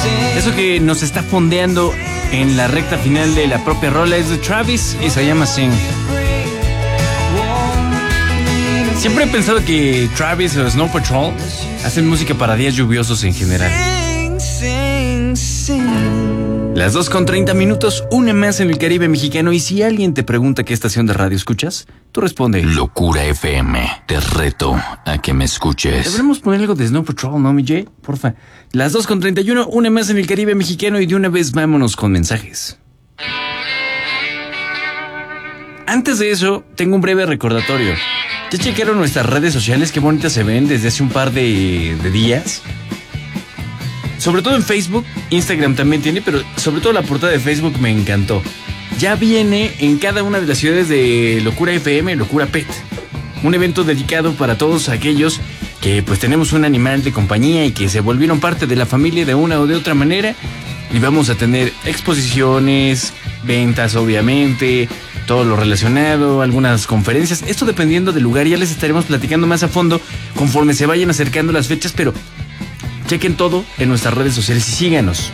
Eso que nos está fondeando en la recta final de la propia rola es de Travis y se llama Sing. Siempre he pensado que Travis o Snow Patrol hacen música para días lluviosos en general. Las 2:30, una más en el Caribe mexicano. Y si alguien te pregunta qué estación de radio escuchas, tú responde: Locura FM. Te reto a que me escuches. Deberíamos poner algo de Snow Patrol, ¿no, mi Jay? Porfa. Las 2:31, una más en el Caribe mexicano. Y de una vez vámonos con mensajes. Antes de eso, tengo un breve recordatorio. ¿Ya chequearon nuestras redes sociales? Qué bonitas se ven desde hace un par de días. Sobre todo en Facebook, Instagram también tiene, pero sobre todo la portada de Facebook me encantó. Ya viene en cada una de las ciudades de Locura FM, Locura Pet. Un evento dedicado para todos aquellos que pues tenemos un animal de compañía y que se volvieron parte de la familia de una o de otra manera. Y vamos a tener exposiciones, ventas obviamente, todo lo relacionado, algunas conferencias. Esto dependiendo del lugar, ya les estaremos platicando más a fondo conforme se vayan acercando las fechas, pero chequen todo en nuestras redes sociales y síganos.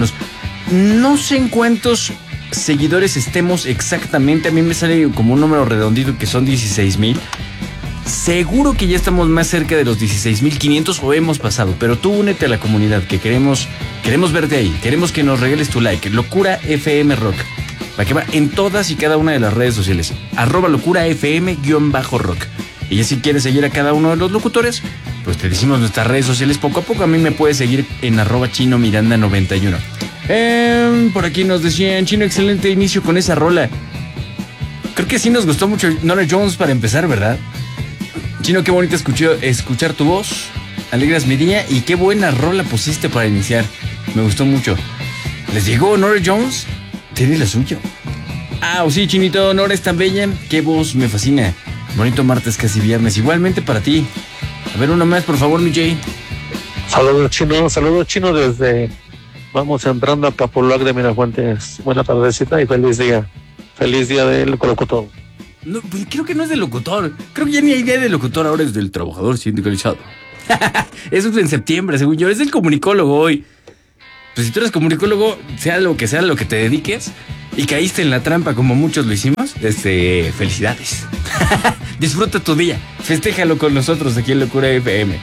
No sé en cuántos seguidores estemos exactamente. A mí me sale como un número redondito que son 16,000. Seguro que ya estamos más cerca de los 16,500 o hemos pasado. Pero tú únete a la comunidad que queremos verte ahí. Queremos que nos regales tu like. Locura FM Rock. Para que va en todas y cada una de las redes sociales. @LocuraFM_rock. Y ya si quieres seguir a cada uno de los locutores, pues te decimos nuestras redes sociales poco a poco. A mí me puedes seguir en @ChinoMiranda91. Por aquí nos decían: Chino, excelente inicio con esa rola. Creo que sí nos gustó mucho Norah Jones para empezar, ¿verdad? Chino, qué bonito escuchar tu voz. Alegras mi día y qué buena rola pusiste para iniciar. Me gustó mucho. ¿Les llegó Norah Jones? Tiene la suya. Sí, Chinito, Norah es tan bella. Qué voz, me fascina. Bonito martes, casi viernes. Igualmente para ti. A ver, uno más, por favor, mi Jay. Saludos, Chino, desde... Vamos entrando a Capolac de Mirafuentes. Buena tardecita y feliz día. Feliz día del locutor. No, pues creo que no es del locutor. Creo que ya ni hay día del locutor, ahora es del trabajador sindicalizado. Eso es en septiembre, según yo. Es el comunicólogo hoy. Pues si tú eres comunicólogo, sea lo que te dediques, y caíste en la trampa como muchos lo hicimos, felicidades. Disfruta tu día, festéjalo con nosotros aquí en Locura FM.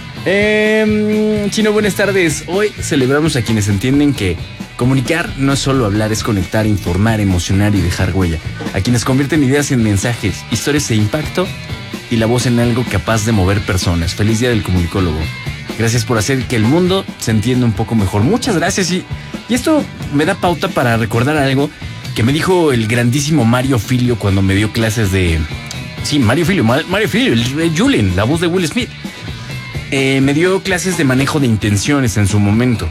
Chino, buenas tardes. Hoy celebramos a quienes entienden que comunicar no es solo hablar, es conectar, informar, emocionar y dejar huella. A quienes convierten ideas en mensajes, historias de impacto y la voz en algo capaz de mover personas. Feliz día del comunicólogo. Gracias por hacer que el mundo se entienda un poco mejor. Muchas gracias. Y esto me da pauta para recordar algo que me dijo el grandísimo Mario Filio cuando me dio clases de... Sí, Mario Filio, el Julien, la voz de Will Smith. Me dio clases de manejo de intenciones en su momento.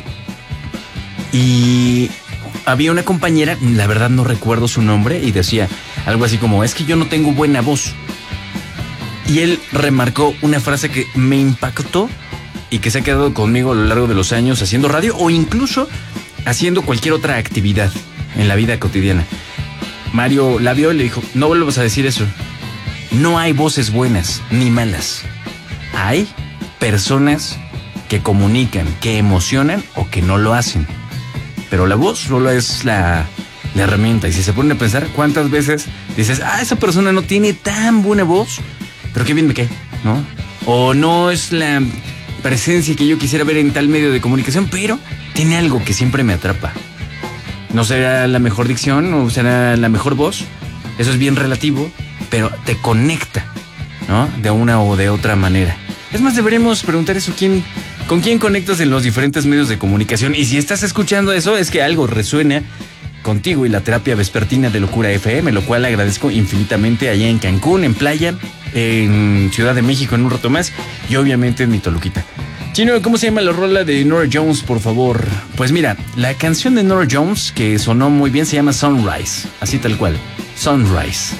Y había una compañera, la verdad no recuerdo su nombre, y decía algo así como: es que yo no tengo buena voz. Y él remarcó una frase que me impactó y que se ha quedado conmigo a lo largo de los años haciendo radio o incluso haciendo cualquier otra actividad en la vida cotidiana. Mario la vio y le dijo: no vuelvas a decir eso. No hay voces buenas ni malas. Hay personas que comunican, que emocionan o que no lo hacen. Pero la voz solo es la herramienta. Y si se ponen a pensar, ¿cuántas veces dices: esa persona no tiene tan buena voz, pero qué bien me cae, ¿no? O no es la presencia que yo quisiera ver en tal medio de comunicación, pero tiene algo que siempre me atrapa. No será la mejor dicción, no será la mejor voz, eso es bien relativo, pero te conecta, ¿no? De una o de otra manera. Es más, deberíamos preguntar eso: ¿con quién conectas en los diferentes medios de comunicación? Y si estás escuchando eso, es que algo resuena contigo y la terapia vespertina de Locura FM, lo cual agradezco infinitamente allá en Cancún, en Playa, en Ciudad de México en un rato más, y obviamente en mi Toluquita. Chino, ¿cómo se llama la rola de Norah Jones, por favor? Pues mira, la canción de Norah Jones que sonó muy bien se llama Sunrise, así tal cual, Sunrise.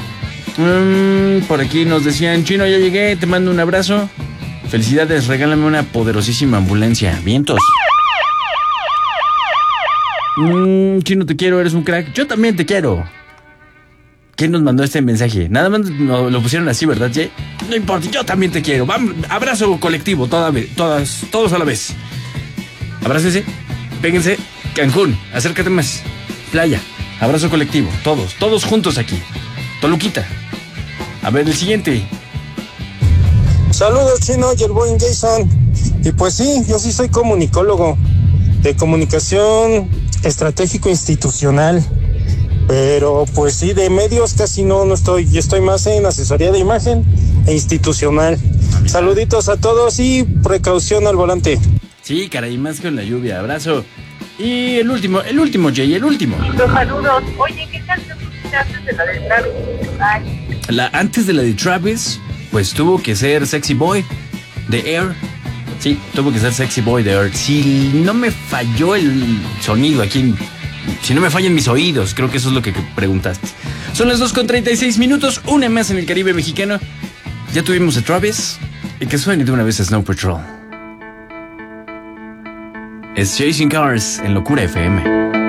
Por aquí nos decían: Chino, ya llegué, te mando un abrazo. Felicidades, regálame una poderosísima ambulancia. Vientos. Chino, te quiero, eres un crack. Yo también te quiero. ¿Quién nos mandó este mensaje? Nada más lo pusieron así, ¿verdad, Jay? No importa, yo también te quiero. Vamos, abrazo colectivo, todos a la vez. Abrácese. péguense. Cancún, acércate más. Playa, abrazo colectivo, todos juntos aquí. Toluquita. A ver, el siguiente. Saludos, Chino y el buen Jason. Y pues sí, yo sí soy comunicólogo de comunicación estratégico institucional, pero pues sí, de medios casi no estoy. Yo estoy más en asesoría de imagen e institucional. Saluditos a todos y precaución al volante. Sí, caray, más con la lluvia. Abrazo. Y el último, Jay, el último. Los saludos. Oye, ¿qué canción pusiste antes de la de Travis? Ay. Antes de la de Travis, pues tuvo que ser Sexy Boy de Air. Sí, tuvo que ser Sexy Boy de Air. Si no me falló el sonido aquí, si no me fallan mis oídos, creo que eso es lo que preguntaste. Son las 2:36, una más en el Caribe mexicano. Ya tuvimos a Travis, y que suene de una vez a Snow Patrol. Es Chasing Cars en Locura FM.